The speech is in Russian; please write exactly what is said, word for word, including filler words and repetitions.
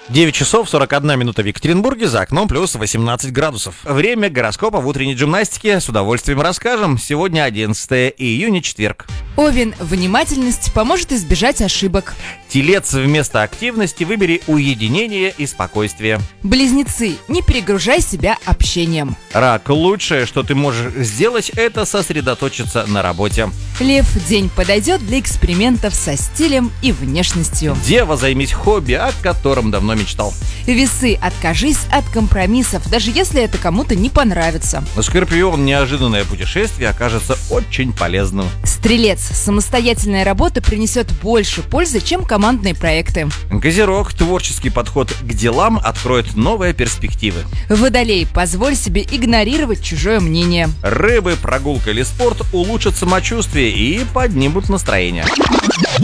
девять часов сорок одна минута в Екатеринбурге, за окном плюс восемнадцать градусов. Время гороскопа в утренней гимнастике с удовольствием расскажем. Сегодня одиннадцатое июня, четверг. Овен, внимательность поможет избежать ошибок. Телец, вместо активности выбери уединение и спокойствие. Близнецы, не перегружай себя общением. Рак, лучшее, что ты можешь сделать, это сосредоточиться на работе. Лев, день подойдет для экспериментов со стилем и внешностью. Дева, займись хобби, о котором давно мечтал. Весы, откажись от компромиссов, даже если это кому-то не понравится. Скорпион, неожиданное путешествие окажется очень полезным. Стрелец, самостоятельная работа принесет больше пользы, чем командные проекты. Козерог, творческий подход к делам откроет новые перспективы. Водолей, позволь себе игнорировать чужое мнение. Рыбы, прогулка или спорт улучшат самочувствие и поднимут настроение.